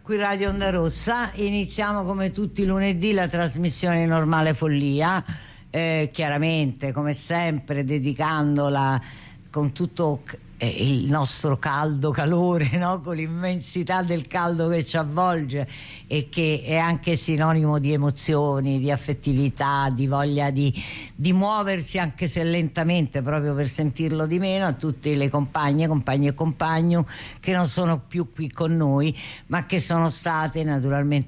qui Radio Onda Rossa. Iniziamo come tutti i lunedì la trasmissione Normale Follia, chiaramente come sempre dedicandola con tutto il nostro calore, no? Con l'immensità del caldo che ci avvolge e che è anche sinonimo di emozioni, di affettività, di voglia di muoversi anche se lentamente, proprio per sentirlo di meno, a tutte le compagni e compagni che non sono più qui con noi ma che sono state naturalmente